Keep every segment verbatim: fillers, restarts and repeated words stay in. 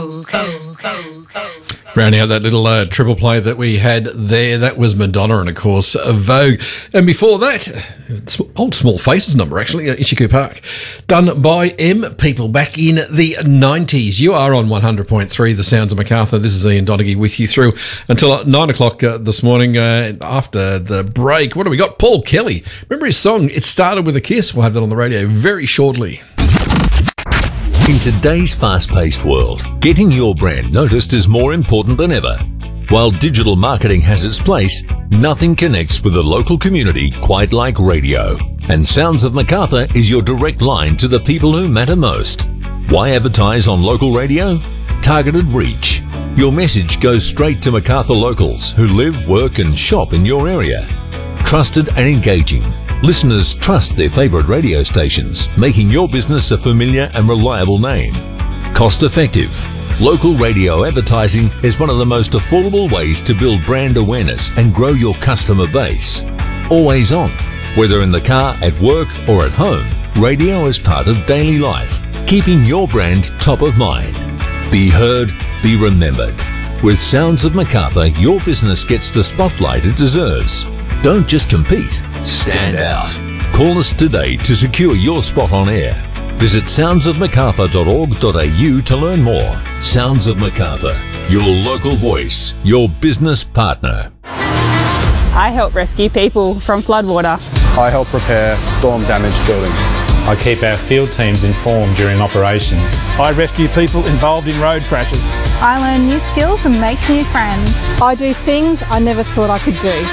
Rounding out that little uh, triple play that we had there, that was Madonna and, of course, uh, Vogue. And before that, uh, old Small Faces number, actually, uh, Ishiku Park, done by M People back in the nineties. You are on one hundred point three, The Sounds of Macarthur. This is Ian Donaghy with you through until nine o'clock uh, this morning. Uh, after the break, what do we got? Paul Kelly. Remember his song, It Started With a Kiss? We'll have that on the radio very shortly. In today's fast-paced world, getting your brand noticed is more important than ever. While digital marketing has its place, nothing connects with the local community quite like radio. And Sounds of Macarthur is your direct line to the people who matter most. Why advertise on local radio? Targeted reach. Your message goes straight to Macarthur locals who live, work and shop in your area. Trusted and engaging. Listeners trust their favourite radio stations, making your business a familiar and reliable name. Cost effective. Local radio advertising is one of the most affordable ways to build brand awareness and grow your customer base. Always on. Whether in the car, at work or at home, radio is part of daily life, keeping your brand top of mind. Be heard, be remembered. With Sounds of Macarthur, your business gets the spotlight it deserves. Don't just compete, stand out. Call us today to secure your spot on air. Visit sounds of macarthur dot org dot a u to learn more. Sounds of Macarthur, your local voice, your business partner. I help rescue people from floodwater. I help repair storm-damaged buildings. I keep our field teams informed during operations. I rescue people involved in road crashes. I learn new skills and make new friends. I do things I never thought I could do.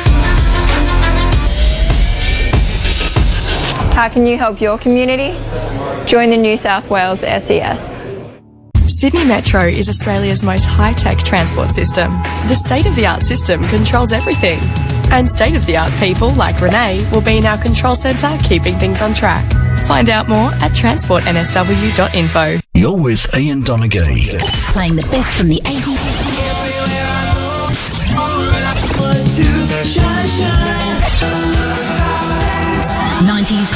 How can you help your community? Join the New South Wales S E S. Sydney Metro is Australia's most high-tech transport system. The state-of-the-art system controls everything. And state-of-the-art people like Renee will be in our control centre keeping things on track. Find out more at transport n s w dot info. You're with Ian Donaghy. Playing the best from the eighties. nineties.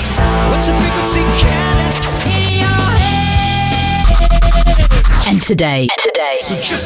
And today. And today.